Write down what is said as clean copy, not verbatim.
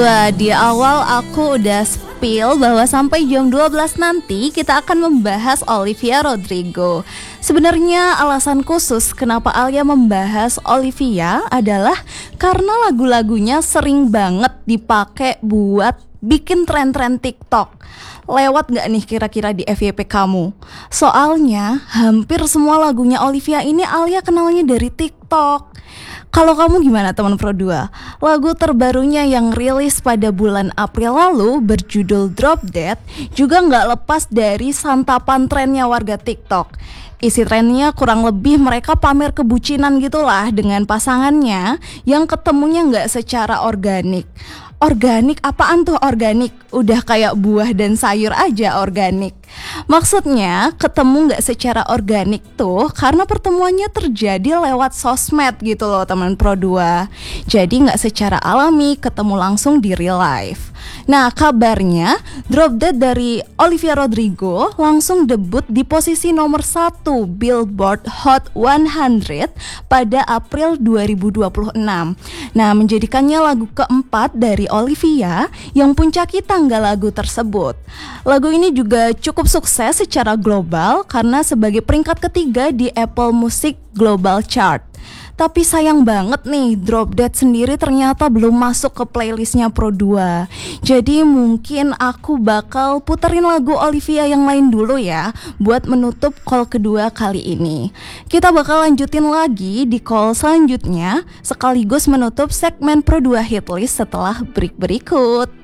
Wah, di awal aku udah spill bahwa sampai jam 12 nanti kita akan membahas Olivia Rodrigo. Sebenarnya alasan khusus kenapa Alia membahas Olivia adalah karena lagu-lagunya sering banget dipakai buat bikin tren-tren TikTok. Lewat gak nih kira-kira di FYP kamu? Soalnya hampir semua lagunya Olivia ini Alia kenalnya dari TikTok. Kalau kamu gimana teman Pro 2? Lagu terbarunya yang rilis pada bulan April lalu berjudul Drop Dead juga nggak lepas dari santapan trennya warga TikTok. Isi trennya kurang lebih mereka pamer kebucinan gitulah dengan pasangannya yang ketemunya nggak secara organik. Organik apaan tuh organik? Udah kayak buah dan sayur aja organik. Maksudnya ketemu gak secara organik tuh karena pertemuannya terjadi lewat sosmed gitu loh teman Pro 2. Jadi gak secara alami ketemu langsung di real life. Nah kabarnya Drop Dead dari Olivia Rodrigo langsung debut di posisi nomor 1 Billboard Hot 100 pada April 2026. Nah menjadikannya lagu keempat dari Olivia yang puncaki tanggal lagu tersebut. Lagu ini juga cukup sukses secara global karena sebagai peringkat ketiga di Apple Music Global Chart. Tapi sayang banget nih, Drop Dead sendiri ternyata belum masuk ke playlistnya Pro 2. Jadi mungkin aku bakal puterin lagu Olivia yang lain dulu ya, buat menutup call kedua kali ini. Kita bakal lanjutin lagi di call selanjutnya, sekaligus menutup segmen Pro 2 Hitlist setelah break berikut.